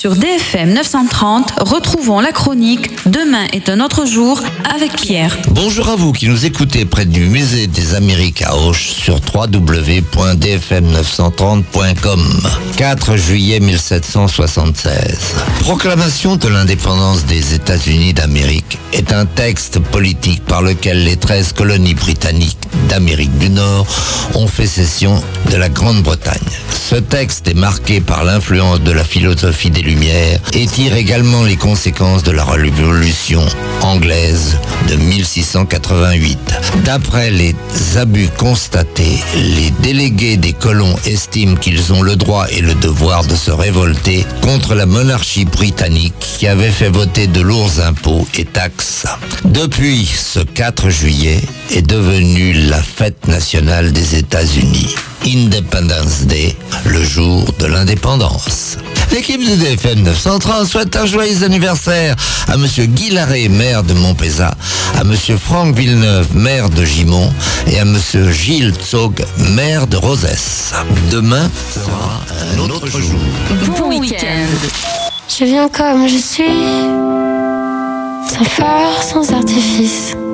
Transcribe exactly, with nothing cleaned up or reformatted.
Sur D F M neuf cent trente, retrouvons la chronique Demain est un autre jour avec Pierre. Bonjour à vous qui nous écoutez près du musée des Amériques à Auch sur w w w point d f m neuf cent trente point com. quatre juillet mille sept cent soixante-seize. Proclamation de l'indépendance des États-Unis d'Amérique est un texte politique par lequel les treize colonies britanniques d'Amérique du Nord ont fait cession de la Grande-Bretagne. Ce texte est marqué par l'influence de la philosophie des Lumières et tire également les conséquences de la Révolution anglaise de mille six cent quatre-vingt-huit. D'après les abus constatés, les délégués des colons estiment qu'ils ont le droit et le devoir de se révolter contre la monarchie britannique qui avait fait voter de lourds impôts et taxes. Depuis, ce quatre juillet est devenu la fête nationale des États-Unis. Independence Day, le jour de l'indépendance. L'équipe de D F M neuf cent trente souhaite un joyeux anniversaire à Monsieur Guy Larrey, maire de Montpezat, à Monsieur Franck Villeneuve, maire de Gimont, et à Monsieur Gilles Tsog, maire de Rozès. Demain sera un autre jour. Bon week-end. Je viens comme je suis, sans phare, sans artifice.